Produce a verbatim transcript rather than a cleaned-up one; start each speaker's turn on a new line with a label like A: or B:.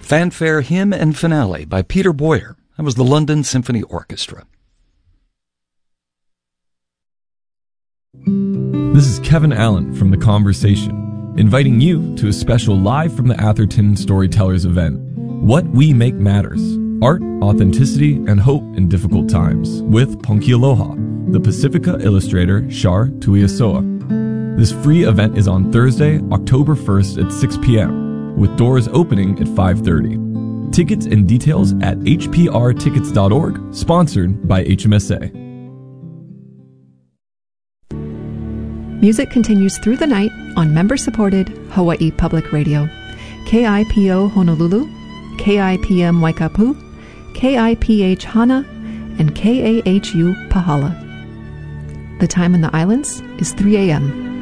A: Fanfare Hymn and Finale by Peter Boyer. That was the London Symphony Orchestra.
B: This is Kevin Allen from The Conversation, inviting you to a special Live from the Atherton Storytellers event, What We Make Matters, Art, Authenticity, and Hope in Difficult Times, with Punky Aloha, the Pacifica illustrator Shar Tuiasoa. This free event is on Thursday, October first at six p.m., with doors opening at five thirty. Tickets and details at h p r tickets dot org, sponsored by H M S A.
C: Music continues through the night on member-supported Hawaii Public Radio. K I P O Honolulu, K I P M Waikapu, K I P H Hana, and K A H U Pahala. The time in the islands is three a.m.